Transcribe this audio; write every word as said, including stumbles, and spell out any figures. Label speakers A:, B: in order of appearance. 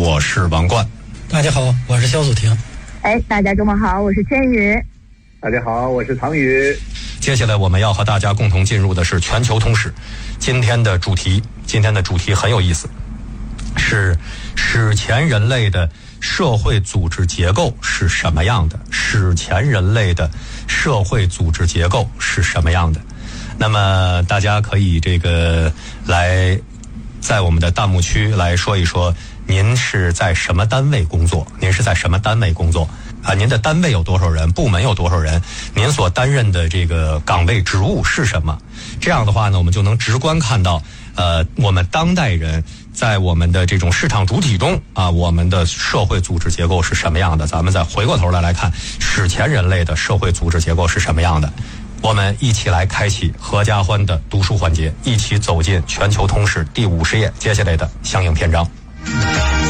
A: 我是王冠。
B: 大家好，我是肖祖婷。
C: 哎，大家周末好，我是千羽。
D: 大家好，我是唐宇。
A: 接下来我们要和大家共同进入的是全球通史。今天的主题，今天的主题很有意思，是史前人类的社会组织结构是什么样的？史前人类的社会组织结构是什么样的？那么大家可以这个来在我们的弹幕区来说一说，您是在什么单位工作？您是在什么单位工作？啊，您的单位有多少人？部门有多少人？您所担任的这个岗位职务是什么？这样的话呢，我们就能直观看到，呃，我们当代人在我们的这种市场主体中啊，我们的社会组织结构是什么样的？咱们再回过头来来看史前人类的社会组织结构是什么样的？我们一起来开启合家欢的读书环节，一起走进全球通史第五十页接下来的相应篇章。